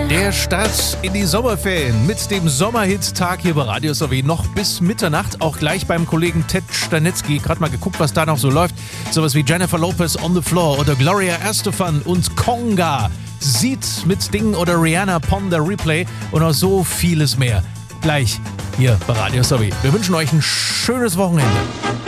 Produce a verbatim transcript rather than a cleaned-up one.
Der Start in die Sommerferien mit dem Sommerhit-Tag hier bei Radio S O W noch bis Mitternacht. Auch gleich beim Kollegen Ted Stanitzky. Gerade mal geguckt, was da noch so läuft. Sowas wie Jennifer Lopez on the Floor oder Gloria Estefan und Conga. Sieht mit Ding oder Rihanna Pon the Replay und noch so vieles mehr. Gleich hier bei Radio S O W. Wir wünschen euch ein schönes Wochenende.